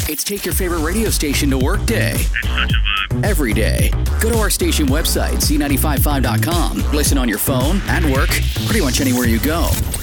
It's Take Your Favorite Radio Station to Work Day. It's such a vibe. Every day. Go to our station website, C955.com. Listen on your phone, at work, pretty much anywhere you go.